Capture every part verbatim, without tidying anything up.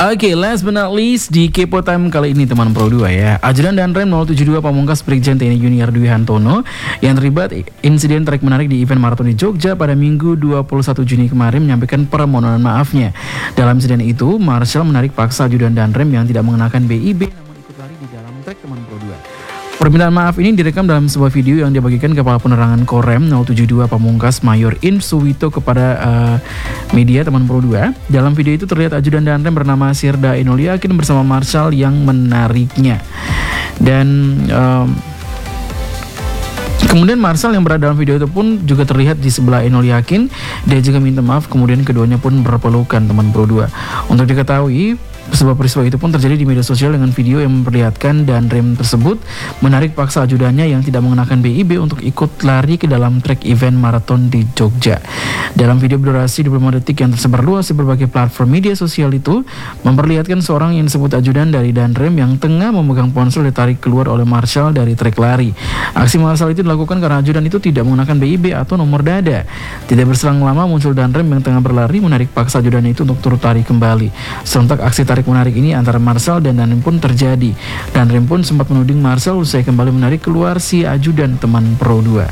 Oke, okay, last but not least di Kepo Time kali ini teman Pro dua ya. Ajudan dan Rem nol tujuh dua Pamungkas Brigjen T N I Junior Dwi Hantono yang terlibat insiden trek menarik di event maraton di Jogja pada Minggu dua puluh satu Juni kemarin menyampaikan permohonan maafnya. Dalam insiden itu, Marshall menarik paksa Ajudan dan Rem yang tidak mengenakan B I B namun ikut lari di dalam trek teman Pro dua. Permintaan maaf ini direkam dalam sebuah video yang dibagikan Kepala Penerangan Korem nol tujuh dua Pamungkas Mayor In Suwito kepada uh, media teman Pro dua. Dalam video itu terlihat Ajudan dan Rem bernama Sirda Ainul Yakin bersama Marshall yang menariknya. Dan um, kemudian Marshall yang berada dalam video itu pun juga terlihat di sebelah Ainul Yakin. Dia juga minta maaf, kemudian keduanya pun berpelukan teman Pro dua. Untuk diketahui, sebuah peristiwa itu pun terjadi di media sosial dengan video yang memperlihatkan dan Rem tersebut menarik paksa ajudannya yang tidak mengenakan B I B untuk ikut lari ke dalam trek event maraton di Jogja. Dalam video berdurasi dua puluh lima detik yang tersebar luas di berbagai platform media sosial itu memperlihatkan seorang yang disebut ajudan dari dan Rem yang tengah memegang ponsel ditarik keluar oleh Marshall dari trek lari. Aksi Marshall itu dilakukan karena ajudan itu tidak menggunakan B I B atau nomor dada. Tidak berselang lama muncul dan Rem yang tengah berlari menarik paksa ajudannya itu untuk turut lari kembali. Serentak aksi tarik menarik ini antara Marshall dan Dan Rem pun terjadi. Dan Rem pun sempat menuding Marshall usai kembali menarik keluar si ajudan teman Pro dua.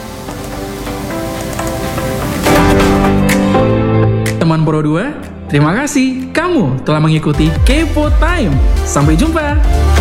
Teman Pro dua, terima kasih kamu telah mengikuti Kepo Time. Sampai jumpa.